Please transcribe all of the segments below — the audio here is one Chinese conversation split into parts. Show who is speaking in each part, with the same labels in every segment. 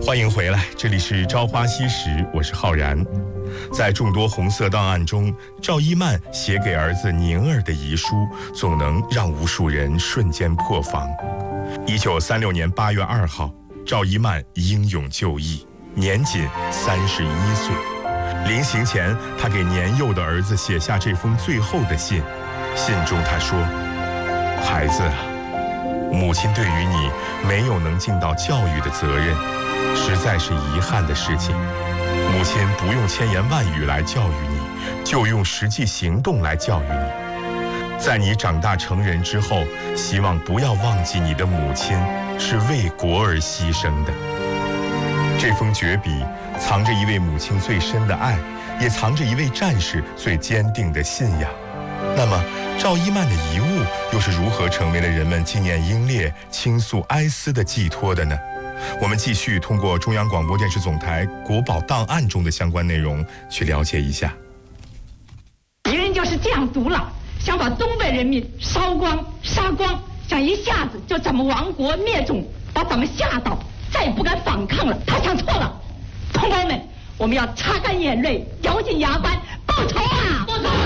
Speaker 1: 欢迎回来，这里是《朝花夕拾》，我是浩然。在众多红色档案中，赵一曼写给儿子宁儿的遗书，总能让无数人瞬间破防。1936年8月2号，赵一曼英勇就义，年仅31岁。临行前，他给年幼的儿子写下这封最后的信。信中他说：“孩子啊，母亲对于你没有能尽到教育的责任，实在是遗憾的事情。母亲不用千言万语来教育你，就用实际行动来教育你。在你长大成人之后，希望不要忘记你的母亲是为国而牺牲的。”这封绝笔藏着一位母亲最深的爱，也藏着一位战士最坚定的信仰。那么赵一曼的遗物又是如何成为了人们纪念英烈、倾诉哀思的寄托的呢？我们继续通过中央广播电视总台国宝档案中的相关内容去了解一下。
Speaker 2: 敌人就是这样毒辣，想把东北人民烧光、杀光，想一下子就咱们亡国灭种，把咱们吓倒，再也不敢反抗了。他想错了，同胞们，我们要擦干眼泪，咬紧牙关，报仇啊！报仇！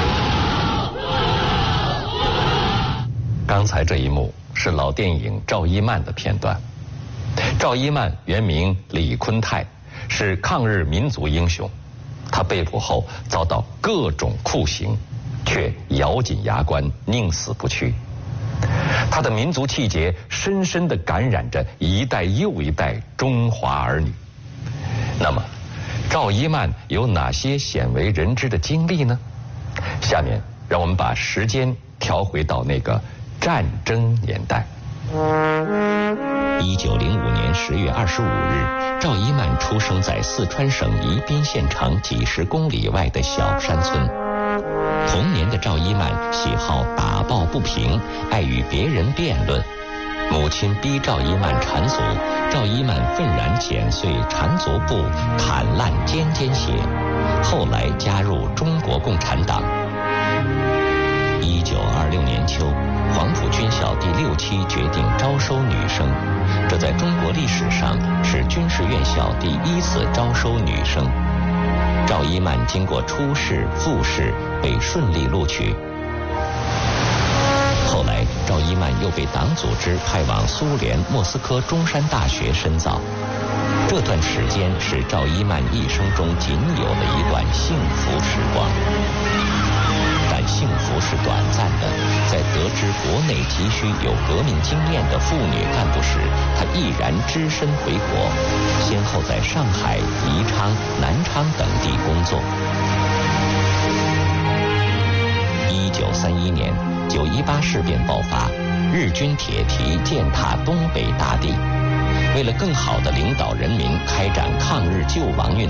Speaker 3: 刚才这一幕是老电影《赵一曼》的片段。赵一曼原名李坤泰，是抗日民族英雄。他被捕后遭到各种酷刑，却咬紧牙关，宁死不屈。他的民族气节深深地感染着一代又一代中华儿女。那么，赵一曼有哪些鲜为人知的经历呢？下面让我们把时间调回到那个战争年代。1905年10月25日，赵一曼出生在四川省宜宾县城几十公里外的小山村。童年的赵一曼喜好打抱不平，爱与别人辩论。母亲逼赵一曼缠足，赵一曼愤然剪碎缠足布，砍烂尖尖血。后来加入中国共产党。1926年秋，黄埔军校第6期决定招收女生，这在中国历史上是军事院校第1次招收女生。赵一曼经过初试、复试，被顺利录取。后来，赵一曼又被党组织派往苏联莫斯科中山大学深造。这段时间是赵一曼一生中仅有的一段幸福时光。但幸福是短暂的，在得知国内急需有革命经验的妇女干部时，她毅然只身回国，先后在上海、宜昌、南昌等地工作。1931年9·18事变爆发，日军铁蹄践踏东北大地。为了更好地领导人民开展抗日救亡运